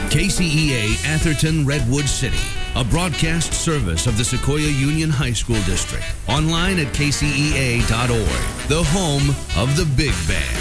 KCEA Atherton Redwood City, a broadcast service of the Sequoia Union High School District. Online at kcea.org, the home of the Big Band.